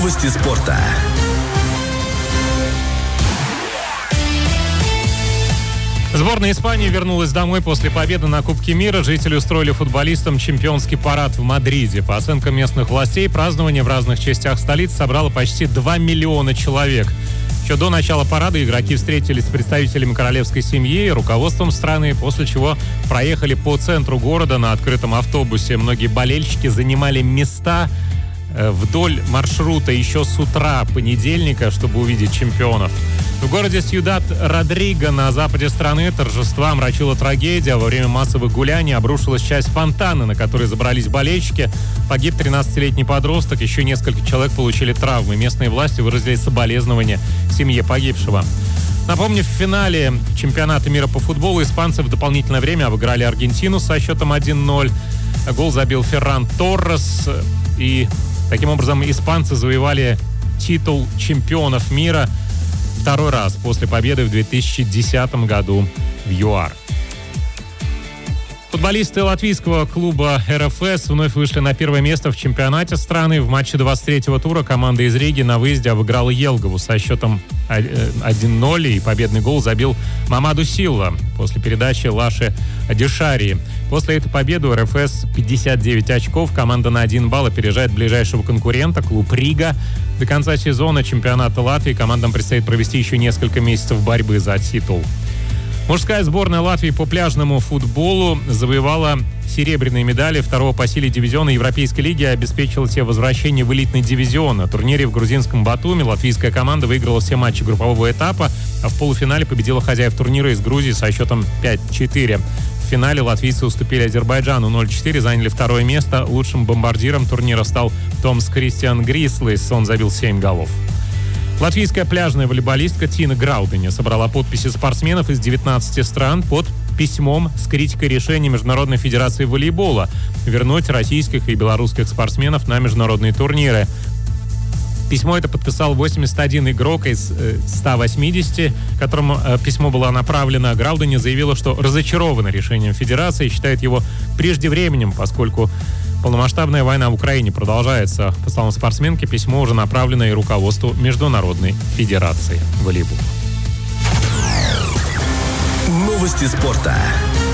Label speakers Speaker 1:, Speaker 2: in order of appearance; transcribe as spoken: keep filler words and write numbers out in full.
Speaker 1: Новости спорта.
Speaker 2: Сборная Испании вернулась домой после победы на Кубке мира. Жители устроили футболистам чемпионский парад в Мадриде. По оценкам местных властей, празднование в разных частях столицы собрало почти два миллиона человек. Еще до начала парада игроки встретились с представителями королевской семьи и руководством страны, после чего проехали по центру города на открытом автобусе. Многие болельщики занимали места вдоль маршрута еще с утра понедельника, чтобы увидеть чемпионов. В городе Сьюдад-Родриго на западе страны торжества омрачила трагедия. Во время массовых гуляний обрушилась часть фонтана, на который забрались болельщики. Погиб тринадцатилетний подросток, еще несколько человек получили травмы. Местные власти выразили соболезнования семье погибшего. Напомню, в финале чемпионата мира по футболу испанцы в дополнительное время обыграли Аргентину со счетом один ноль. Гол забил Ферран Торрес. И таким образом испанцы завоевали титул чемпионов мира второй раз после победы в две тысячи десятом году в ЮАР. Футболисты латвийского клуба эр эф эс вновь вышли на первое место в чемпионате страны. В матче двадцать третьего тура команда из Риги на выезде обыграла Елгову со счетом один ноль, и победный гол забил Мамаду Силва после передачи Лаши Дешарии. После этой победы у эр эф эс пятьдесят девять очков. Команда на один балл опережает ближайшего конкурента, клуб Рига. До конца сезона чемпионата Латвии командам предстоит провести еще несколько месяцев борьбы за титул. Мужская сборная Латвии по пляжному футболу завоевала серебряные медали второго по силе дивизиона Европейской лиги и обеспечила себе возвращение в элитный дивизион. На турнире в грузинском Батуми латвийская команда выиграла все матчи группового этапа, а в полуфинале победила хозяев турнира из Грузии со счетом пять четыре. В финале латвийцы уступили Азербайджану ноль четыре, заняли второе место. Лучшим бомбардиром турнира стал Томс Кристиан Грислейс, он забил семь голов. Латвийская пляжная волейболистка Тина Граудене собрала подписи спортсменов из девятнадцати стран под письмом с критикой решения Международной федерации волейбола вернуть российских и белорусских спортсменов на международные турниры. Письмо это подписал восемьдесят один игрок из ста восьмидесяти, которому письмо было направлено. Граудене заявила, что разочарована решением федерации и считает его преждевременным, поскольку полномасштабная война в Украине продолжается. По словам спортсменки, письмо уже направлено и руководству Международной федерации волейбола.
Speaker 1: Новости спорта.